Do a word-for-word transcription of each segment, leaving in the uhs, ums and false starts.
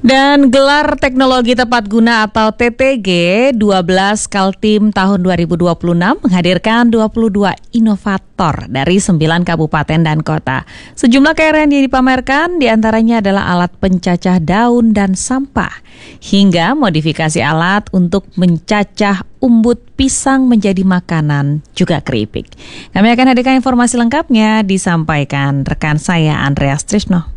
Dan gelar teknologi tepat guna atau T T G dua belas Kaltim tahun dua ribu dua puluh enam menghadirkan dua puluh dua inovator dari sembilan kabupaten dan kota. Sejumlah kekayaan yang dipamerkan diantaranya adalah alat pencacah daun dan sampah, hingga modifikasi alat untuk mencacah umbut pisang menjadi makanan, juga keripik. Kami akan hadirkan informasi lengkapnya disampaikan rekan saya Andreas Trisno.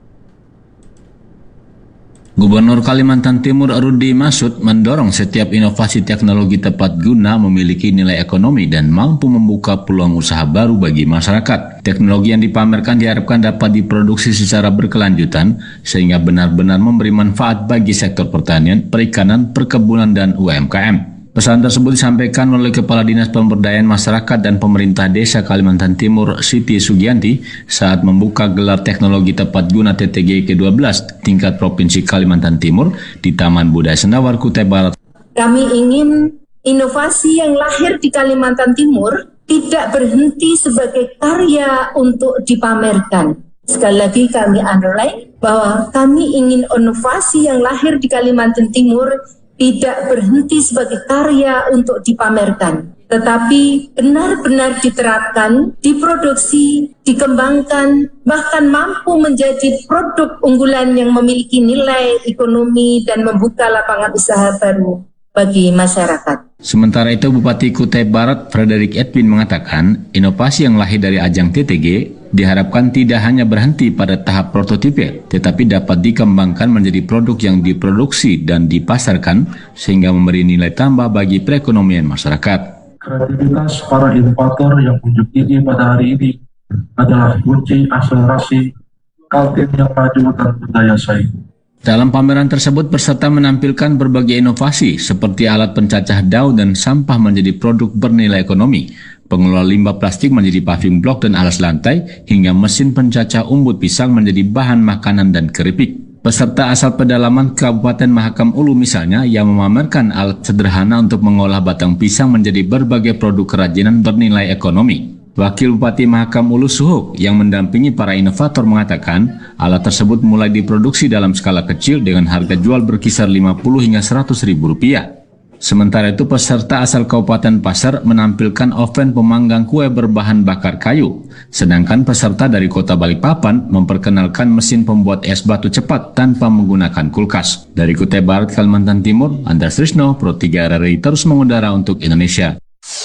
Gubernur Kalimantan Timur Rudy Masud mendorong setiap inovasi teknologi tepat guna memiliki nilai ekonomi dan mampu membuka peluang usaha baru bagi masyarakat. Teknologi yang dipamerkan diharapkan dapat diproduksi secara berkelanjutan sehingga benar-benar memberi manfaat bagi sektor pertanian, perikanan, perkebunan, dan U M K M. Pesan tersebut disampaikan oleh Kepala Dinas Pemberdayaan Masyarakat dan Pemerintah Desa Kalimantan Timur Siti Sugianti saat membuka gelar teknologi tepat guna T T G ke dua belas tingkat Provinsi Kalimantan Timur di Taman Budaya Sendawar, Kutai Barat. Kami ingin inovasi yang lahir di Kalimantan Timur tidak berhenti sebagai karya untuk dipamerkan. Sekali lagi kami underline bahwa kami ingin inovasi yang lahir di Kalimantan Timur tidak berhenti sebagai karya untuk dipamerkan, tetapi benar-benar diterapkan, diproduksi, dikembangkan, bahkan mampu menjadi produk unggulan yang memiliki nilai ekonomi dan membuka lapangan usaha baru bagi masyarakat. Sementara itu, Bupati Kutai Barat Frederick Edwin mengatakan, inovasi yang lahir dari ajang T T G diharapkan tidak hanya berhenti pada tahap prototipe, tetapi dapat dikembangkan menjadi produk yang diproduksi dan dipasarkan sehingga memberi nilai tambah bagi perekonomian masyarakat. Kreativitas para inovator yang unjuk gigi pada hari ini adalah kunci akselerasi Kaltim yang maju dan berdaya saing. Dalam pameran tersebut, peserta menampilkan berbagai inovasi seperti alat pencacah daun dan sampah menjadi produk bernilai ekonomi, pengelola limbah plastik menjadi paving block dan alas lantai, hingga mesin pencacah umbut pisang menjadi bahan makanan dan keripik. Peserta asal pedalaman Kabupaten Mahakam Ulu misalnya yang memamerkan alat sederhana untuk mengolah batang pisang menjadi berbagai produk kerajinan bernilai ekonomi. Wakil Bupati Mahakam Ulu Suhuk yang mendampingi para inovator mengatakan alat tersebut mulai diproduksi dalam skala kecil dengan harga jual berkisar lima puluh hingga seratus ribu rupiah. Sementara itu, peserta asal Kabupaten Pasar menampilkan oven pemanggang kue berbahan bakar kayu. Sedangkan peserta dari Kota Balikpapan memperkenalkan mesin pembuat es batu cepat tanpa menggunakan kulkas. Dari Kutai Barat, Kalimantan Timur, Andreas Trisno, Pro tiga R R I terus mengudara untuk Indonesia.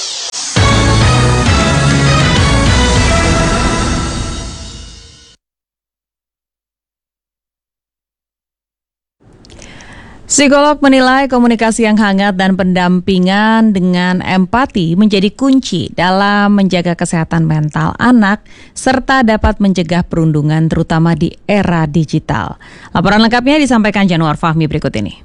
Psikolog menilai komunikasi yang hangat dan pendampingan dengan empati menjadi kunci dalam menjaga kesehatan mental anak serta dapat mencegah perundungan terutama di era digital. Laporan lengkapnya disampaikan Januar Fahmi berikut ini.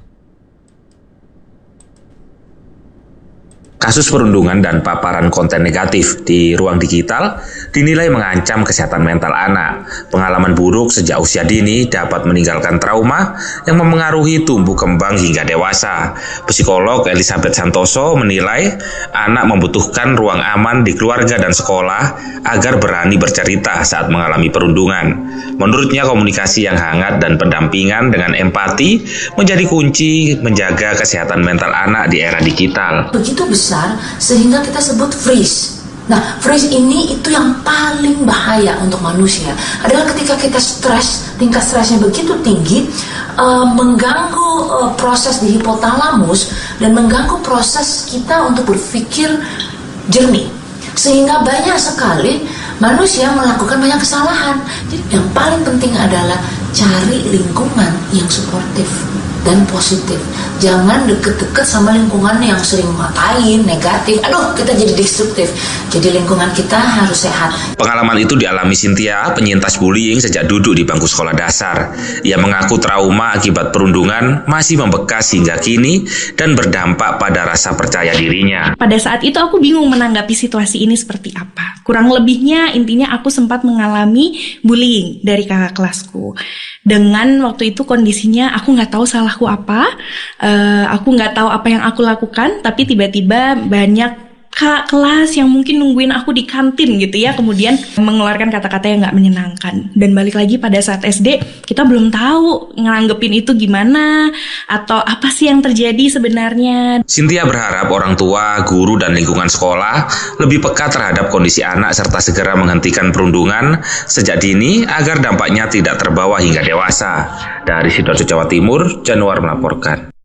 Kasus perundungan dan paparan konten negatif di ruang digital dinilai mengancam kesehatan mental anak. Pengalaman buruk sejak usia dini dapat meninggalkan trauma yang memengaruhi tumbuh kembang hingga dewasa. Psikolog Elizabeth Santoso menilai anak membutuhkan ruang aman di keluarga dan sekolah agar berani bercerita saat mengalami perundungan. Menurutnya, komunikasi yang hangat dan pendampingan dengan empati menjadi kunci menjaga kesehatan mental anak di era digital. Begitu besar sehingga kita sebut freeze. Nah, freeze ini itu yang paling bahaya untuk manusia adalah ketika kita stres, tingkat stresnya begitu tinggi, uh, mengganggu uh, proses di hipotalamus dan mengganggu proses kita untuk berpikir jernih, sehingga banyak sekali manusia melakukan banyak kesalahan. Jadi yang paling penting adalah cari lingkungan yang suportif dan positif. Jangan deket-deket sama lingkungan yang sering ngatain, negatif. Aduh, kita jadi destruktif. Jadi lingkungan kita harus sehat. Pengalaman itu dialami Cynthia, penyintas bullying sejak duduk di bangku sekolah dasar. Ia mengaku trauma akibat perundungan masih membekas hingga kini dan berdampak pada rasa percaya dirinya. Pada saat itu aku bingung menanggapi situasi ini seperti apa. Kurang lebihnya intinya aku sempat mengalami bullying dari kakak kelasku. Dengan waktu itu kondisinya aku nggak tahu salahku apa, uh, aku nggak tahu apa yang aku lakukan, tapi tiba-tiba banyak kak kelas yang mungkin nungguin aku di kantin gitu ya, kemudian mengeluarkan kata-kata yang gak menyenangkan. Dan balik lagi pada saat S D, kita belum tahu ngelanggepin itu gimana, atau apa sih yang terjadi sebenarnya. Cynthia berharap orang tua, guru, dan lingkungan sekolah lebih peka terhadap kondisi anak serta segera menghentikan perundungan sejak dini agar dampaknya tidak terbawa hingga dewasa. Dari Sidoarjo, Jawa Timur, Januar melaporkan.